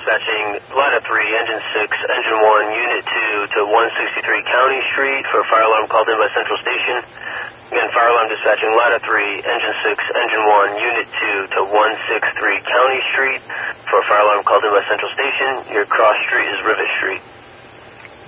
dispatching Ladder 3, Engine 6, Engine 1, Unit 2 to 163 County Street for a fire alarm called in by Central Station. Again, fire alarm dispatching Ladder 3, Engine 6, Engine 1, Unit 2 to 163 County Street for a fire alarm called in by Central Station. Your cross street is Rivet Street.